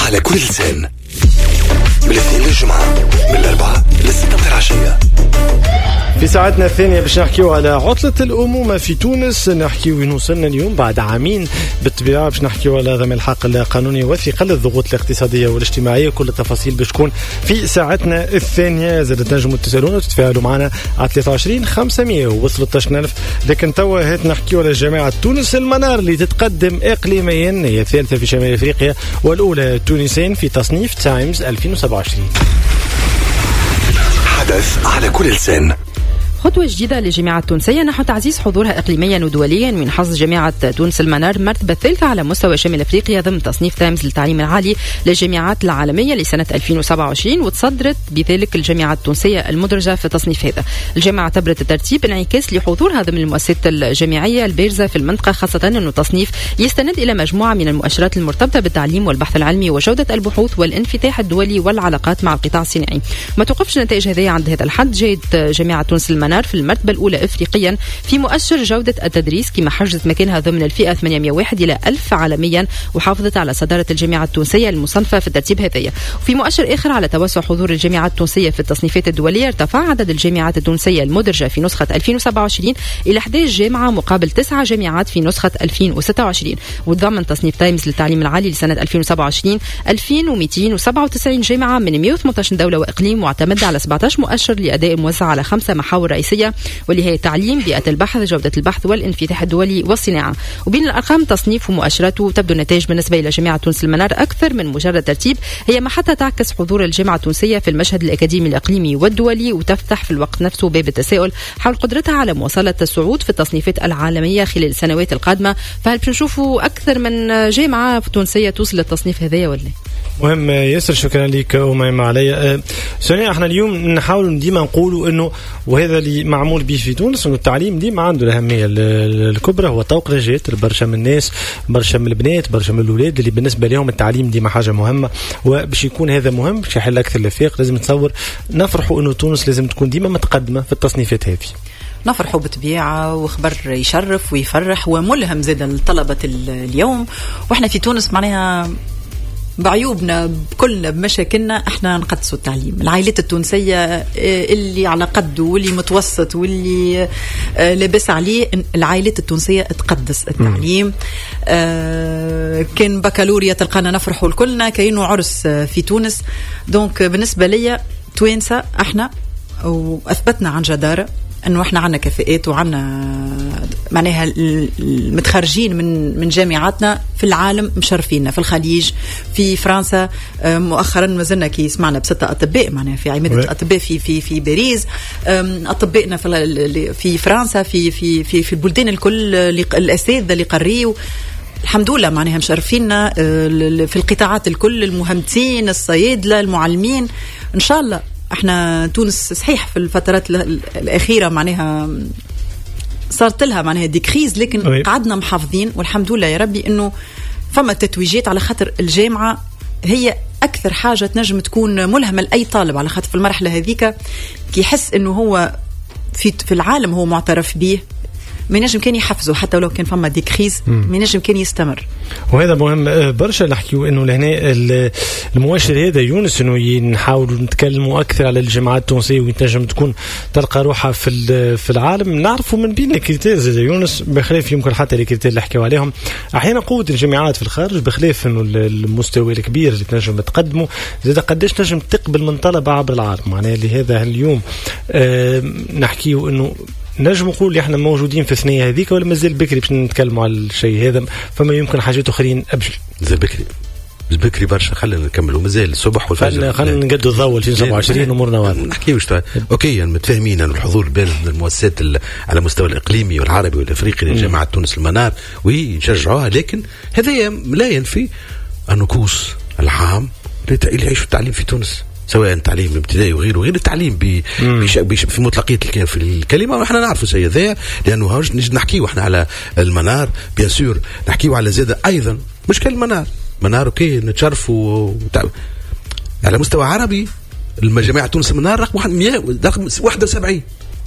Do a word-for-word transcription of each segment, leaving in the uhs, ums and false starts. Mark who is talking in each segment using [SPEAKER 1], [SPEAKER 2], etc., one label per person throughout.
[SPEAKER 1] على كل لسان، من الاثنين للجمعة، من الأربعة للستة العشية.
[SPEAKER 2] في ساعتنا الثانية باش نحكيو على عطلة الأمومة في تونس. نحكيو وين وصلنا اليوم بعد عامين بالطبيعة، باش نحكيو على عدم الحق القانوني وثقل الضغوط الاقتصادية والاجتماعية. كل التفاصيل باش تكون في ساعتنا الثانية. زاد تنجموا تسألونا وتتفاعلوا معنا على ثلاثة وعشرين خمسمية وثلاثة ألف. لكن توا هات نحكيو على جامعة تونس المنار اللي تتقدم إقليميا، هي الثالثة في شمال أفريقيا والأولى تونسين في تصنيف تايمز ألفين وسبعة وعشرين.
[SPEAKER 1] حدث على كل لسان.
[SPEAKER 3] خطوة جديدة للجامعة التونسية نحو تعزيز حضورها إقليميا ودوليا من حظ جامعة تونس المنار المرتبة الثالثة على مستوى شمال أفريقيا ضمن تصنيف تايمز للتعليم العالي للجامعات العالمية لسنة ألفين وسبعة وعشرين، وتصدرت بذلك الجامعة التونسية المدرجة في التصنيف هذا. الجامعة اعتبرت الترتيب انعكاس لحضورها ضمن المؤسسات الجامعية البارزة في المنطقة، خاصة أن التصنيف يستند إلى مجموعة من المؤشرات المرتبطة بالتعليم والبحث العلمي وجودة البحوث والانفتاح الدولي والعلاقات مع القطاع الصناعي. ما توقفش النتائج هذه عند هذا الحد. جاءت جامعة تونس المنار في المرتبة الأولى أفريقيا في مؤشر جودة التدريس، كما حجزت مكانها ضمن الفئة ثمانمائة وواحد إلى ألف عالميا، وحافظت على صدارة الجامعة التونسية المصنفة في الترتيب هذايا. وفي مؤشر آخر على توسع حضور الجامعة التونسية في التصنيفات الدولية، ارتفع عدد الجامعات التونسية المدرجة في نسخة ألفين وسبعة وعشرين إلى أحد عشر جامعة مقابل تسعة جامعات في نسخة ألفين وستة وعشرين. وضمن تصنيف تايمز للتعليم العالي لسنة ألفين وسبعة وعشرين ألفين ومئتين وسبعة وتسعين جامعة من مئة وثمانية عشر دولة وإقليم، معتمدة على سبعة عشر مؤشر لأداء موزع على خمسة محاور رئيسية، واللي هي التعليم، بيئة البحث، جودة البحث والانفتاح الدولي والصناعة. وبين الأرقام تصنيف ومؤشراته تبدو النتائج بالنسبة إلى جامعة تونس المنار أكثر من مجرد ترتيب، هي محطة تعكس حضور الجامعة التونسية في المشهد الأكاديمي الإقليمي والدولي، وتفتح في الوقت نفسه باب التساؤل حول قدرتها على مواصلة الصعود في التصنيفات العالمية خلال السنوات القادمة. فهل بنشوفوا أكثر من جامعة تونسية توصل للتصنيف هذا ولا؟
[SPEAKER 2] مهم ياسر، شكرا لك ومهم عليا. سونيا، احنا اليوم نحاول ديما نقولوا انه وهذا اللي معمول به في تونس، انه التعليم ديما عنده الاهميه الكبرى، هو طوق رجات برشا من الناس، برشا من البنات، برشا من الاولاد اللي بالنسبه لهم التعليم ديما حاجه مهمه. وباش يكون هذا مهم باش يحل اكثر الافاق، لازم نتصور نفرحوا انه تونس لازم تكون ديما متقدمه في التصنيفات هذه.
[SPEAKER 4] نفرحوا بطبيعة، وخبر يشرف ويفرح وملهم زاد الطلبة اليوم. واحنا في تونس معناها بعيوبنا بكلنا بمشاكلنا احنا نقدسوا التعليم. العائلات التونسية اللي على قده واللي متوسط واللي لابس عليه، العائلات التونسية تقدس التعليم. اه كان بكالوريا تلقانا نفرحوا الكلنا، كأنه عرس في تونس. دونك بالنسبة لي توانسة احنا واثبتنا عن جدارة انه احنا عنا كفاءات وعنا معناها المتخرجين من من جامعاتنا في العالم مشرفينا، في الخليج، في فرنسا. مؤخرا ما زلنا كي سمعنا بستة اطباء معناها في عماده اطباء في في في باريس، اطبائنا في في فرنسا، في في في في البلدان الكل، الاساتذه اللي قريوا الحمد لله معناها مشرفينا في القطاعات الكل، المهندسين، الصيادله، المعلمين. ان شاء الله احنا تونس صحيح في الفترات الأخيرة معناها صارت لها معناها دي كريز، لكن أوي. قعدنا محافظين والحمد لله يا ربي انه فما تتويجات، على خاطر الجامعة هي أكثر حاجة تنجم تكون ملهمة لأي طالب، على خاطر في المرحلة هذيك كي يحس انه هو في في العالم هو معترف به، ما ينجم كان يحفزه حتى ولو كان فما دي كريز، ما ينجم كان يستمر.
[SPEAKER 2] وهذا مهم برشا نحكيو انه لهنا المؤشر هذا يونس، انه نحاولوا نتكلموا اكثر على الجامعات التونسيه وتنجم تكون تلقى روحها في في العالم. نعرفوا من بين الكريتير زي يونس، بخلاف يمكن حتى الكريتير اللي حكيوا عليهم احيانا قوه الجامعات في الخارج، بخلاف انه المستوى الكبير اللي تنجم تقدمه، زاد قداش تنجم تقبل من طلبه عبر العالم. معناها لهذا اليوم آه نحكيو انه نجم نقول احنا موجودين في الثنيه هذيك، ولا مازال بكري باش نتكلموا على الشيء هذا؟ فما يمكن حاجات اخرين ابشر
[SPEAKER 5] مازال بكري بكري برشا. خلينا نكملوا مازال الصبح والفجر،
[SPEAKER 2] خلينا نقدوا الضوء ألفين وسبعة وعشرين امورنا واضحه.
[SPEAKER 5] نحكيوش اوكي يعني متفاهمين ان الحضور البارز من المؤسسات على مستوى الاقليمي والعربي والافريقي لجامعه تونس المنار ويشجعوها، لكن هذا لا ينفي النكوص العام اللي يعيشوا التعليم في تونس، سواء تعليم ابتدائي وغيره وغير التعليم بي بي في مطلقية في الكلمة. ونحن نعرفوا سيد ذا لأنه هاوش نجي نحكيه وإحنا على المنار بيان سور، نحكيه على زادة أيضا مشكلة المنار منار أوكي نتشرفوا على مستوى عربي. الجامعة تونس المنار رقم رقم واحد وسبعين.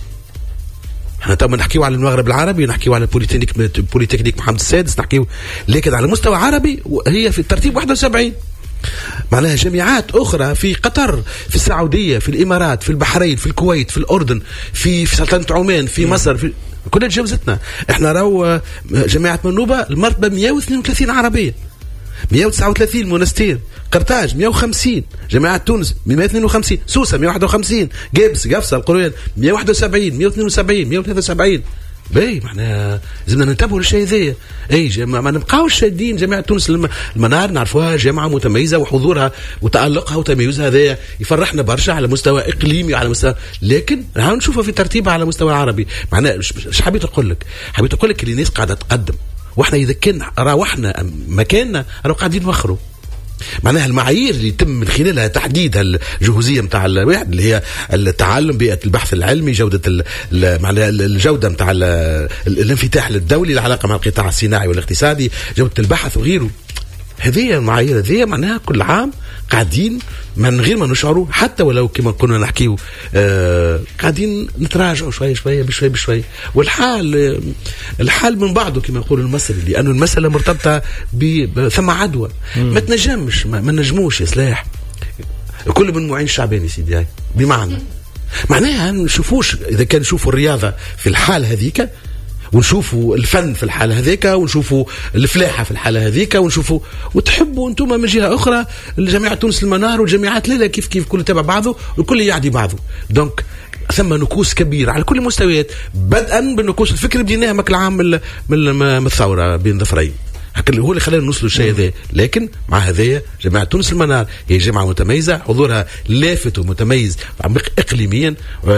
[SPEAKER 5] احنا طبعا نحكيه على المغرب العربي، نحكيه على بوليتكنيك بوليتكنيك محمد السادس، نحكيه لكن على مستوى عربي هي في الترتيب واحد وسبعين. معناها جامعات أخرى في قطر، في السعودية، في الإمارات، في البحرين، في الكويت، في الأردن، في في سلطنة عمان، في مصر، في كلها تجاوزتنا. احنا راهو جامعة منوبة المرتبة مئة واثنين وثلاثين عربية، مئة وتسعة وثلاثين مونستير، قرطاج مئة وخمسين، جامعة تونس مئة واثنين وخمسين، سوسة مئة وواحد وخمسين، جابس قفصة القرويان مئة وواحد وسبعين، مئة واثنين وسبعين، مئة وثلاثة وسبعين. باهي معناها لازمنا ننتبهوا للشيء ذا. اي ما نبقاوش شادين جامعة تونس المنار، نعرفوها جامعة متميزة وحضورها وتألقها وتميزها هذا يفرحنا برشا على مستوى اقليمي وعلى مستوى، لكن نحاول نشوفها في ترتيبها على مستوى عربي. معناها ايش حبيت اقول لك؟ حبيت اقول لك اللي الناس قاعدة تقدم، واحنا اذا كان راوحنا مكاننا راهو قاعدين نوخروا. معناها المعايير اللي يتم من خلالها تحديد الجهوزيه نتاع الواحد اللي هي التعلم، بيئه البحث العلمي، جوده معناها الجوده نتاع الانفتاح الدولي، العلاقه مع القطاع الصناعي والاقتصادي، جوده البحث وغيره. هذه المعايير هذه معناها كل عام قاعدين من غير ما نشعروا، حتى ولو كما كنا نحكيو آه قاعدين نتراجعوا شويه شويه بشويه بشويه. والحال الحال من بعضه كما يقول المثل، لانه المساله مرتبطه ثم عدوى. ما تنجمش ما, ما نجموش يا سلاح كل من معين الشعباني سيدي هاي بمعنى معناها نشوفوش اذا كان نشوفوا الرياضه في الحال هذيك، ونشوفوا الفن في الحالة هذيك، ونشوفوا الفلاحة في الحالة هذيك، ونشوفوا وتحبوا أنتم من جهة أخرى الجامعة تونس المنار والجامعات لا لا كيف كيف كل تبع بعضه والكل يعدي بعضه. دونك ثم نكوص كبير على كل المستويات، بدءا بالنكوص الفكري بديناها مك العام من من الثورة بين ظفرين، هو اللي خلانا نوصلوا الشيء ذا. لكن مع هذايا جامعة تونس المنار هي جامعة متميزة، حضورها لافت ومتميز اقليميا،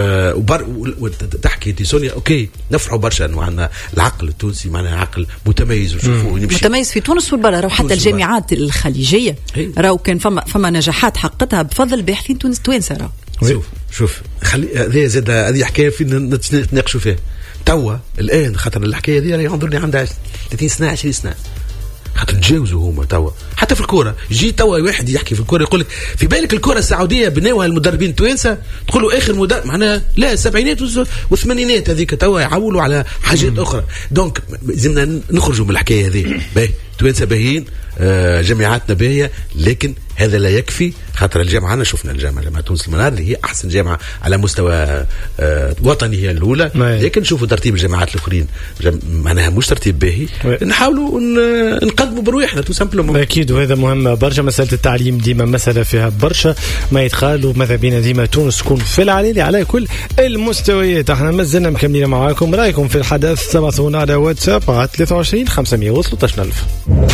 [SPEAKER 5] وتحكي دي سونيا اوكي نفرحوا برشا انه عندنا العقل التونسي معناها عقل متميز وشوفوا
[SPEAKER 4] متميز في تونس والبرا. راهو حتى الجامعات الخليجية راهو كان فما فما نجاحات حققتها بفضل باحثين تونس توانسة. راهو
[SPEAKER 5] شوف شوف خلي هذه زاد هذه حكايه في نتناقشوا فيها توا الان، خاطر الحكايه هذه ينظرني عندها ثلاثين سنه عشرين سنه، خاطر تجاوزوا هما توا حتى في الكوره. يجي توا واحد يحكي في الكوره يقول لك في بالك الكوره السعوديه بناوها المدربين التوانسه، تقول له اخر مدرب معناها لا السبعينات والثمانينات هذيك توا يعولوا على حاجات اخرى. دونك لازمنا نخرجوا من الحكايه هذه. باهي توانسه باهيين، آه جامعاتنا باهيه، لكن هذا لا يكفي. خاطر الجامعه انا شفنا الجامعه جامعه تونس المنار اللي هي احسن جامعه على مستوى آه وطني هي الاولى، لكن شوفوا ترتيب الجامعات الاخرين معناها مش ترتيب باهي. نحاولوا نقدموا بروحنا تو سامبلومون.
[SPEAKER 2] اكيد وهذا مهم برشا. مساله التعليم ديما مساله فيها برشا ما يتقال، وماذا بينا ديما تونس تكون في العليل على كل المستويات. احنا مازلنا مكملين معاكم، رايكم في الحدث تبعثونا على واتساب على ثلاثة وعشرين خمسمية وثلاثة عشر ألف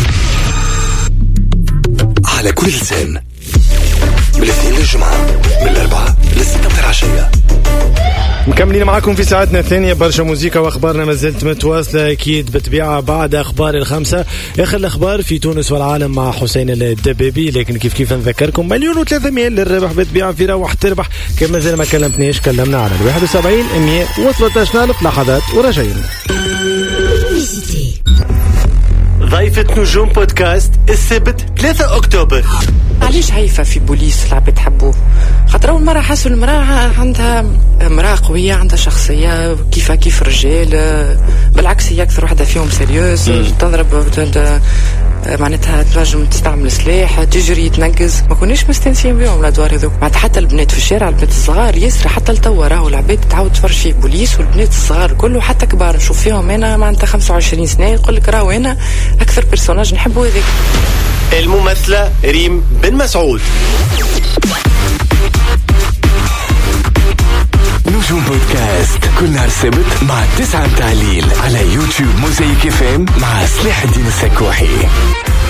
[SPEAKER 1] على كل لسان من الاثنين للجمعة، من الأربعة للستة من العشية.
[SPEAKER 2] مكملين معكم في ساعتنا الثانية، برشا موسيقى واخبارنا ما زالت متواصلة اكيد بالطبيعة بعد اخبار الخمسة. اخر الاخبار في تونس والعالم مع حسين الدبابي، لكن كيف كيف نذكركم مليون وثلاثمية للربح بالطبيعة في روح تربح. كما زال ما كلمتنيش كلمنا على الواحد وسبعين مية وثلاثة عشر ألف لحظات وراجعين.
[SPEAKER 6] ضيفة نجوم بودكاست السبت ثلاثة أكتوبر.
[SPEAKER 7] علاش هيفا في بوليس العباد حبوه؟ خاطر أول مرة حسوا المرأة عندها امرأة قوية، عندها شخصية كيف كيف الرجال، بالعكس هي أكثر واحدة فيهم سيريوز، تضرب معناتها تنجم تستعمل سلاح، تجري تنقز. ما كونيش مستنسين بيهم الأدوار هذوك. بعد حتى البنات في الشارع، البنات الصغار يسرى حتى لتوا راهو العباد تعاود تفرج فيه بوليس، والبنات الصغار كله حتى كبار نشوف فيهم أنا معناتها خمسة وعشرين سنة يقول لك راهو أنا أكثر بيرسوناج نحبه هذيك.
[SPEAKER 6] الممثلة ريم بن مسعود.
[SPEAKER 1] نجوم بودكاست كل نهار سبت مع التسعة متاع الليل على يوتيوب موزايك اف ام مع صلاح الدين السكوحي.